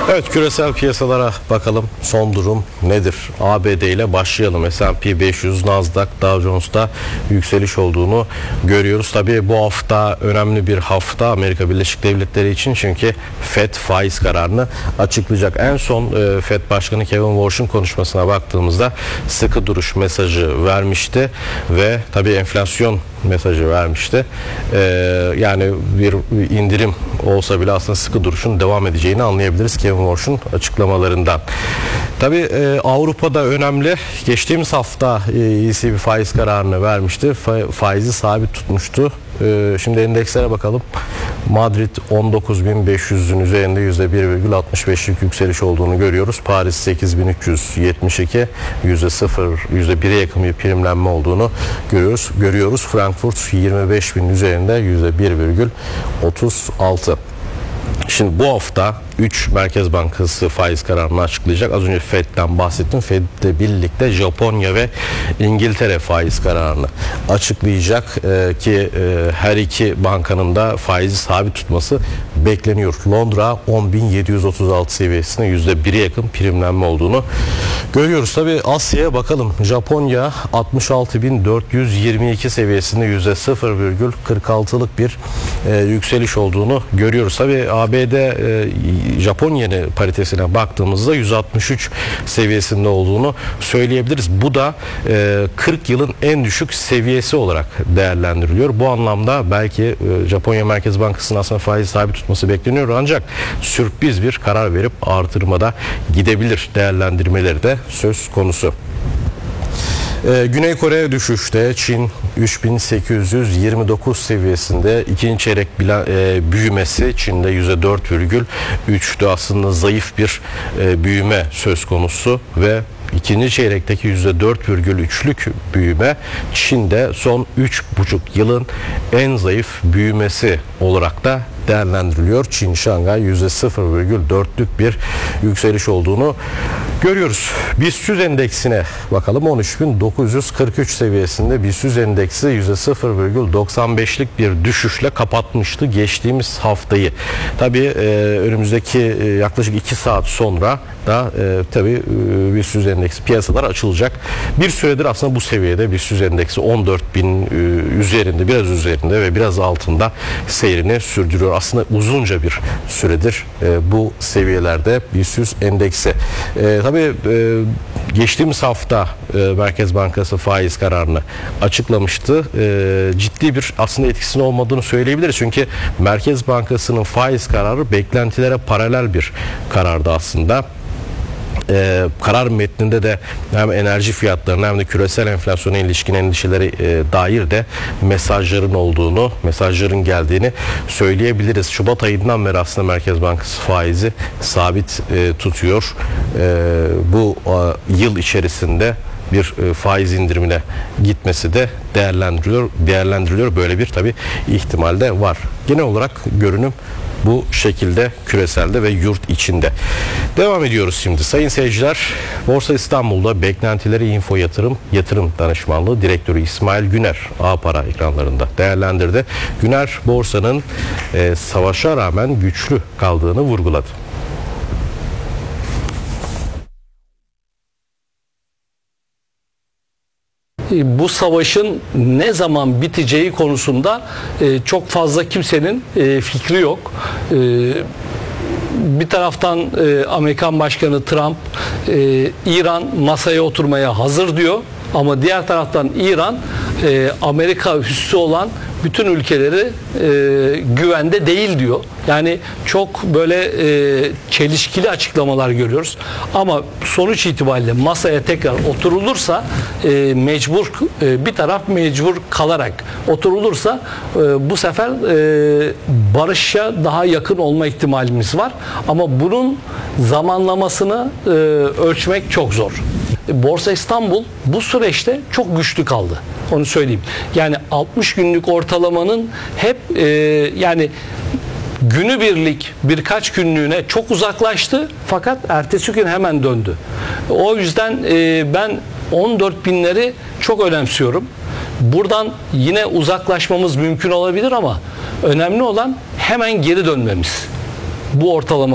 Evet, küresel piyasalara bakalım. Son durum nedir? ABD ile başlayalım. S&P 500, Nasdaq, Dow Jones'ta yükseliş olduğunu görüyoruz. Tabii bu hafta önemli bir hafta Amerika Birleşik Devletleri için, çünkü FED faiz kararını açıklayacak. En son FED Başkanı Kevin Warsh'un konuşmasına baktığımızda sıkı duruş mesajı vermişti ve tabii enflasyon mesajı vermişti. Yani bir indirim olsa bile aslında sıkı duruşun devam edeceğini anlayabiliriz Kevin Warsh'un açıklamalarından. Tabii Avrupa'da önemli. Geçtiğimiz hafta ECB faiz kararını vermişti. Faizi sabit tutmuştu. Şimdi endekslere bakalım. Madrid 19.500'ün üzerinde %1,65'lik yükseliş olduğunu görüyoruz. Paris 8.372, %1'e yakın bir primlenme olduğunu görüyoruz. Frankfurt 25.000 üzerinde %1,36. Şimdi bu hafta 3 Merkez Bankası faiz kararını açıklayacak. Az önce FED'den bahsettim. FED'le birlikte Japonya ve İngiltere faiz kararını açıklayacak ki her iki bankanın da faizi sabit tutması bekleniyor. Londra 10.736 seviyesinde %1'e yakın primlenme olduğunu görüyoruz. Tabii Asya'ya bakalım. Japonya 66.422 seviyesinde %0,46'lık bir yükseliş olduğunu görüyoruz. Tabii ABD Japon yeni paritesine baktığımızda 163 seviyesinde olduğunu söyleyebiliriz. Bu da 40 yılın en düşük seviyesi olarak değerlendiriliyor. Bu anlamda belki Japonya Merkez Bankası'nın aslında faiz sabit tutması bekleniyor, ancak sürpriz bir karar verip artırmada gidebilir değerlendirmeleri de söz konusu. Güney Kore düşüşte. Çin 3829 seviyesinde. İkinci çeyrek büyümesi Çin'de %4,3'tü. Aslında zayıf bir büyüme söz konusu ve İkinci çeyrekteki %4,3'lük büyüme Çin'de son 3,5 yılın en zayıf büyümesi olarak da değerlendiriliyor. Çin, Şangay %0,4'lük bir yükseliş olduğunu görüyoruz. BIST endeksine bakalım. 13.943 seviyesinde BIST endeksi %0,95'lik bir düşüşle kapatmıştı geçtiğimiz haftayı. Tabii önümüzdeki yaklaşık 2 saat sonra da tabii BIST endeksi piyasalar açılacak. Bir süredir aslında bu seviyede BIST endeksi 14.000 üzerinde, biraz üzerinde ve biraz altında seyrini sürdürüyor. Aslında uzunca bir süredir bu seviyelerde BIST endeksi. Tabii geçtiğimiz hafta Merkez Bankası faiz kararını açıklamıştı. Ciddi bir aslında etkisinin olmadığını söyleyebiliriz. Çünkü Merkez Bankası'nın faiz kararı beklentilere paralel bir karardı aslında. Karar metninde de hem enerji fiyatlarına hem de küresel enflasyona ilişkin endişeleri dair de mesajların geldiğini söyleyebiliriz. Şubat ayından beri aslında Merkez Bankası faizi sabit tutuyor. Bu yıl içerisinde bir faiz indirimine gitmesi de değerlendiriliyor. Böyle bir tabii ihtimal de var. Genel olarak görünüm bu şekilde küreselde ve yurt içinde. Devam ediyoruz şimdi. Sayın seyirciler, Borsa İstanbul'da beklentileri Info Yatırım Danışmanlığı Direktörü İsmail Güner A Para ekranlarında değerlendirdi. Güner, borsanın savaşa rağmen güçlü kaldığını vurguladı. Bu savaşın ne zaman biteceği konusunda çok fazla kimsenin fikri yok. Bir taraftan Amerikan Başkanı Trump, İran masaya oturmaya hazır diyor. Ama diğer taraftan İran, Amerika üssü olan bütün ülkeleri güvende değil diyor. Yani çok böyle çelişkili açıklamalar görüyoruz. Ama sonuç itibariyle masaya tekrar oturulursa bir taraf mecbur kalarak oturulursa bu sefer barışa daha yakın olma ihtimalimiz var. Ama bunun zamanlamasını ölçmek çok zor. Borsa İstanbul bu süreçte çok güçlü kaldı. Onu söyleyeyim. Yani 60 günlük ortalamanın hep yani günübirlik birkaç günlüğüne çok uzaklaştı, fakat ertesi gün hemen döndü. O yüzden ben 14 binleri çok önemsiyorum. Buradan yine uzaklaşmamız mümkün olabilir ama önemli olan hemen geri dönmemiz. Bu ortalama